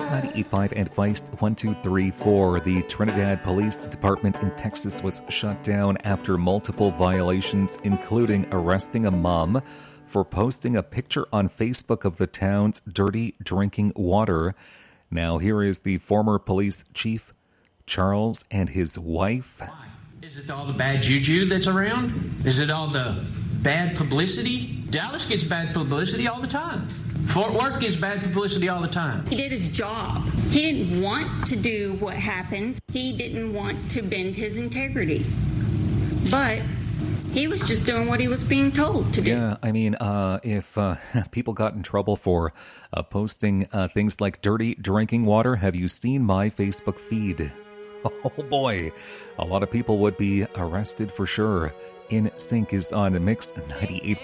98.5 and Vice 1234. The Trinidad Police Department in Texas was shut down after multiple violations, including arresting a mom for posting a picture on Facebook of the town's dirty drinking water. Now, here is the former police chief, Charles, and his wife. Why? Is it all the bad juju that's around? Is it all the bad publicity? Dallas gets bad publicity all the time. Fort Worth gets bad publicity all the time. He did his job. He didn't want to do what happened. He didn't want to bend his integrity. But he was just doing what he was being told to do. Yeah, I mean, if people got in trouble for posting things like dirty drinking water, have you seen my Facebook feed? Oh boy, a lot of people would be arrested for sure. In Sync is on Mix 98.5.